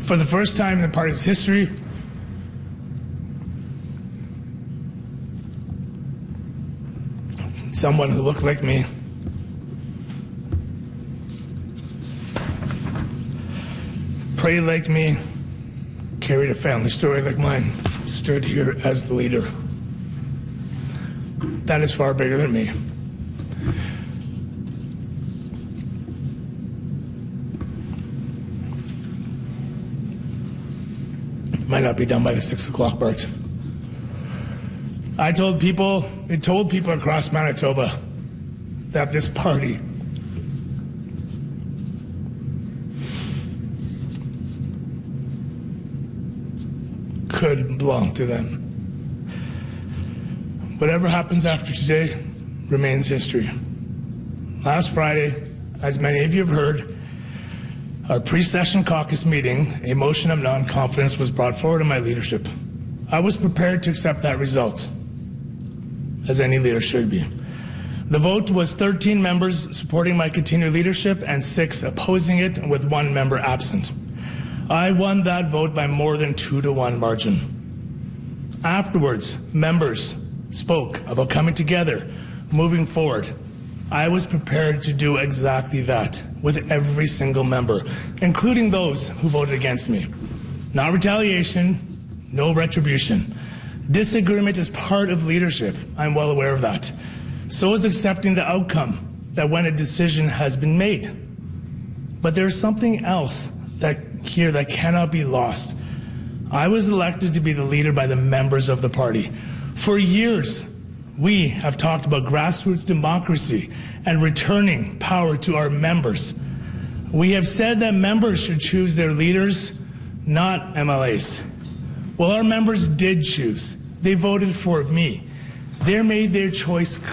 For the first time in the party's history, someone who looked like me, prayed like me, carried a family story like mine, stood here as the leader. That is far bigger than me. Might not be done by the 6 o'clock mark. It told people across Manitoba that this party could belong to them. Whatever happens after today remains history. Last Friday, as many of you have heard, our pre-session caucus meeting, a motion of non-confidence was brought forward in my leadership. I was prepared to accept that result, as any leader should be. The vote was 13 members supporting my continued leadership and 6 opposing it, with 1 member absent. I won that vote by more than 2-to-1 margin. Afterwards, members spoke about coming together, moving forward. I was prepared to do exactly that with every single member, including those who voted against me. Not retaliation, no retribution. Disagreement is part of leadership. I'm well aware of that. So is accepting the outcome that when a decision has been made. But there's something else that cannot be lost. I was elected to be the leader by the members of the party. For years, we have talked about grassroots democracy and returning power to our members. We have said that members should choose their leaders, not MLAs. Well, our members did choose. They voted for me. They made their choice